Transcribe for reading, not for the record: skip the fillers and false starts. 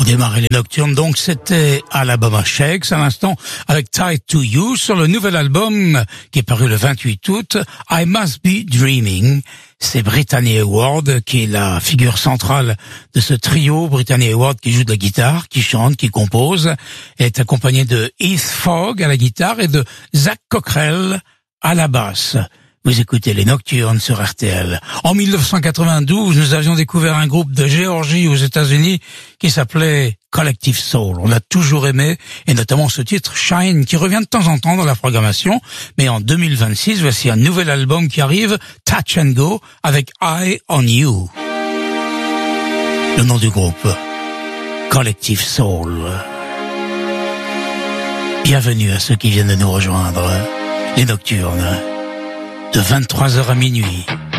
démarrer les nocturnes, donc c'était Alabama Shakes à l'instant avec Tied to You sur le nouvel album qui est paru le 28 août, I Must Be Dreaming. C'est Brittany Howard qui est la figure centrale de ce trio. Brittany Howard qui joue de la guitare, qui chante, qui compose. Elle est accompagnée de Heath Fogg à la guitare et de Zach Cockrell à la basse. Vous écoutez les Nocturnes sur RTL. En 1992, nous avions découvert un groupe de Géorgie aux États-Unis qui s'appelait Collective Soul. On a toujours aimé, et notamment ce titre Shine, qui revient de temps en temps dans la programmation. Mais en 2026, voici un nouvel album qui arrive, Touch and Go, avec Eye on You. Le nom du groupe, Collective Soul. Bienvenue à ceux qui viennent de nous rejoindre. Les Nocturnes. De 23h à minuit.